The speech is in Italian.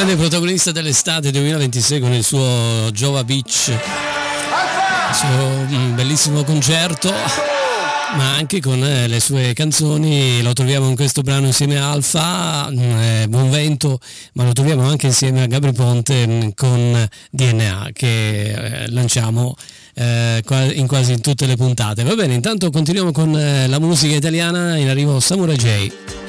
grande protagonista dell'estate 2026 con il suo Jova Beach, il suo bellissimo concerto, ma anche con le sue canzoni. Lo troviamo in questo brano insieme a Alfa, Buon Vento, ma lo troviamo anche insieme a Gabri Ponte con DNA, che lanciamo in quasi tutte le puntate. Va bene, intanto continuiamo con la musica italiana, in arrivo Samurai J.